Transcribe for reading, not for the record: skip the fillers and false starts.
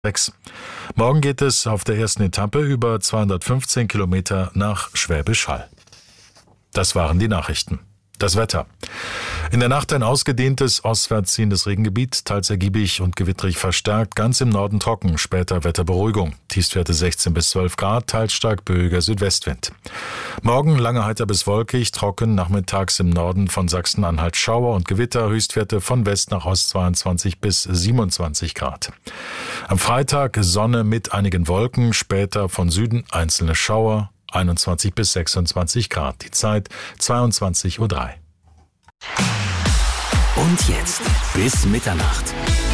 6. Morgen geht es auf der ersten Etappe über 215 Kilometer nach Schwäbisch Hall. Das waren die Nachrichten. Das Wetter. In der Nacht ein ausgedehntes, ostwärts ziehendes Regengebiet, teils ergiebig und gewittrig verstärkt, ganz im Norden trocken, später Wetterberuhigung. Tiefstwerte 16 bis 12 Grad, teils stark böiger Südwestwind. Morgen lange heiter bis wolkig, trocken, nachmittags im Norden von Sachsen-Anhalt Schauer und Gewitter, Höchstwerte von West nach Ost 22 bis 27 Grad. Am Freitag Sonne mit einigen Wolken, später von Süden einzelne Schauer, 21 bis 26 Grad. Die Zeit 22:03 Uhr. Und jetzt bis Mitternacht.